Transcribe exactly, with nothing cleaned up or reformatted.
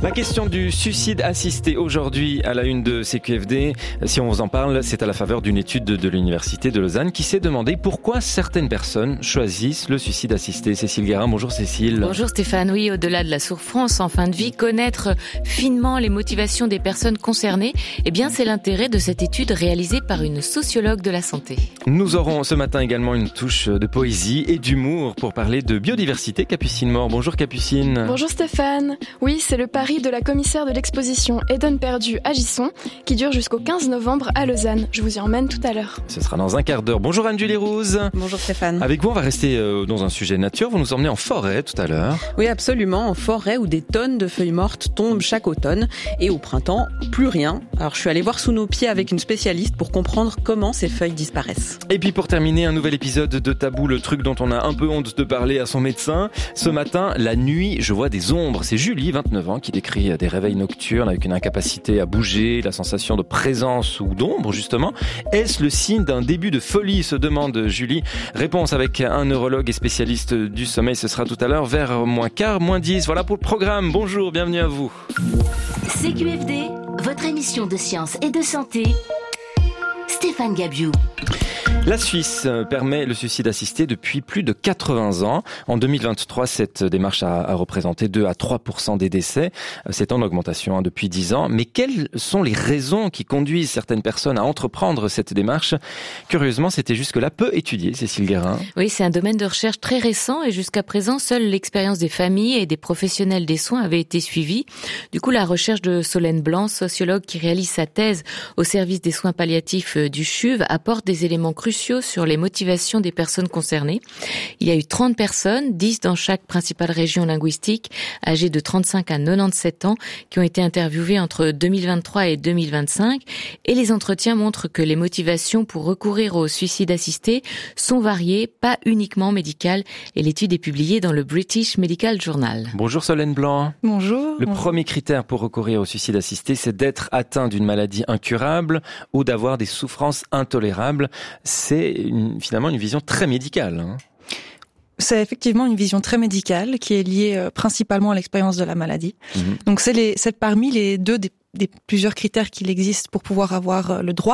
La question du suicide assisté aujourd'hui à la une de C Q F D. Si on vous en parle, c'est à la faveur d'une étude de l'Université de Lausanne qui s'est demandé pourquoi certaines personnes choisissent le suicide assisté. Cécile Guérin, bonjour Cécile. Bonjour Stéphane. Oui, au-delà de la souffrance en fin de vie, connaître finement les motivations des personnes concernées, eh bien c'est l'intérêt de cette étude réalisée par une sociologue de la santé. Nous aurons ce matin également une touche de poésie et d'humour pour parler de biodiversité. Capucine Mort, bonjour Capucine. Bonjour Stéphane. Oui, c'est le pari de la commissaire de l'exposition Eden Perdu Agisson qui dure jusqu'au quinze novembre à Lausanne. Je vous y emmène tout à l'heure. Ce sera dans un quart d'heure. Bonjour Anne-Julie Rouse. Bonjour Stéphane. Avec vous, on va rester dans un sujet nature. Vous nous emmenez en forêt tout à l'heure. Oui, absolument. En forêt où des tonnes de feuilles mortes tombent chaque automne. Et au printemps, plus rien. Alors je suis allée voir sous nos pieds avec une spécialiste pour comprendre comment ces feuilles disparaissent. Et puis pour terminer, un nouvel épisode de Tabou, le truc dont on a un peu honte de parler à son médecin. Ce matin, la nuit, je vois des ombres. C'est Julie, vingt-neuf ans, qui décrit des réveils nocturnes avec une incapacité à bouger, la sensation de présence ou d'ombre, justement. Est-ce le signe d'un début de folie, se demande Julie. Réponse avec un neurologue et spécialiste du sommeil. Ce sera tout à l'heure vers moins quart, moins dix. Voilà pour le programme. Bonjour, bienvenue à vous. C Q F D, votre émission de science et de santé. Stéphane Gabiou. La Suisse permet le suicide assisté depuis plus de quatre-vingts ans. En deux mille vingt-trois, cette démarche a, a représenté deux à trois pour cent des décès. C'est en augmentation hein, depuis dix ans. Mais quelles sont les raisons qui conduisent certaines personnes à entreprendre cette démarche ? Curieusement, c'était jusque-là peu étudié, Cécile Guérin. Oui, c'est un domaine de recherche très récent et jusqu'à présent, seule l'expérience des familles et des professionnels des soins avait été suivie. Du coup, la recherche de Solène Blanc, sociologue qui réalise sa thèse au service des soins palliatifs du C H U V, apporte des éléments cruciaux sur les motivations des personnes concernées. Il y a eu trente personnes, dix dans chaque principale région linguistique, âgées de trente-cinq à quatre-vingt-dix-sept ans, qui ont été interviewées entre deux mille vingt-trois et deux mille vingt-cinq. Et les entretiens montrent que les motivations pour recourir au suicide assisté sont variées, pas uniquement médicales. Et l'étude est publiée dans le British Medical Journal. Bonjour Solène Blanc. Bonjour. Le bonjour. premier critère pour recourir au suicide assisté, c'est d'être atteint d'une maladie incurable ou d'avoir des souffrances intolérables. C'est une, finalement une vision très médicale. Hein. C'est effectivement une vision très médicale qui est liée euh, principalement à l'expérience de la maladie. Mmh. Donc c'est, les, c'est parmi les deux des, des plusieurs critères qu'il existe pour pouvoir avoir le droit